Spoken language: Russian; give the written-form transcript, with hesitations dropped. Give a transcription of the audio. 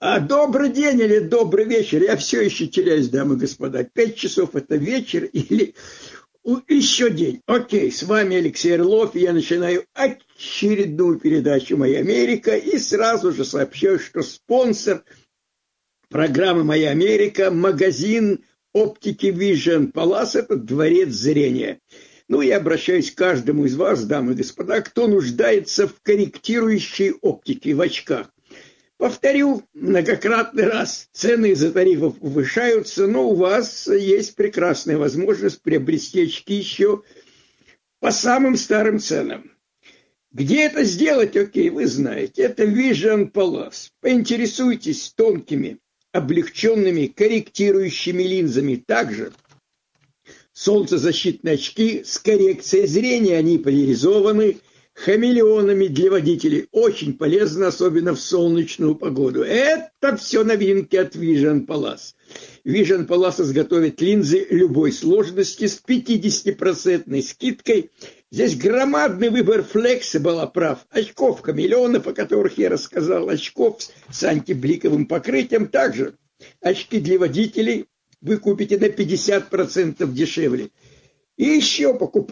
Добрый день или добрый вечер. Я все еще теряюсь, дамы и господа. 5 часов это вечер или еще день. Окей, с вами Алексей Орлов. И я начинаю очередную передачу «Моя Америка». И сразу же сообщаю, что спонсор программы «Моя Америка» – магазин оптики Vision Palace. Это дворец зрения. Я обращаюсь к каждому из вас, дамы и господа, кто нуждается в корректирующей оптике, в очках. Повторю многократный раз, цены из-за тарифов повышаются, но у вас есть прекрасная возможность приобрести очки еще по самым старым ценам. Где это сделать? Окей, вы знаете, это Vision Palace. Поинтересуйтесь тонкими, облегченными, корректирующими линзами. Также солнцезащитные очки с коррекцией зрения, они поляризованы, хамелеонами для водителей. Очень полезно, особенно в солнечную погоду. Это все новинки от Vision Palace. Vision Palace изготовит линзы любой сложности с 50% скидкой. Здесь громадный выбор flexible оправ, очков хамелеонов, о которых я рассказал, очков с антибликовым покрытием. Также очки для водителей вы купите на 50% дешевле. И еще покупайте